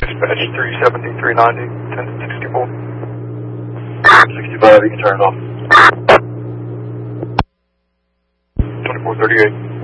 Dispatch 370, 390, 1064. 65, you can turn it off. 2438.